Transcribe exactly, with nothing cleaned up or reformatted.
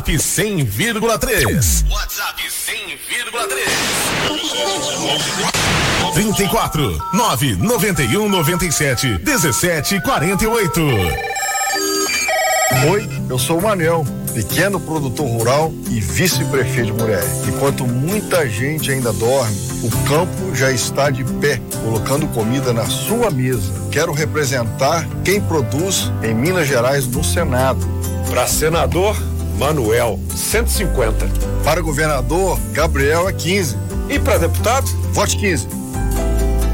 cem vírgula três. WhatsApp cem vírgula três. trinta e quatro, nove noventa e um, noventa e sete, dezessete, quarenta e oito. Oi, eu sou o Manel, pequeno produtor rural e vice-prefeito de Muré. Enquanto muita gente ainda dorme, o campo já está de pé, colocando comida na sua mesa. Quero representar quem produz em Minas Gerais no Senado. Para senador, Manuel, cento e cinquenta. Para governador, Gabriel é quinze. E para deputado? Vote quinze.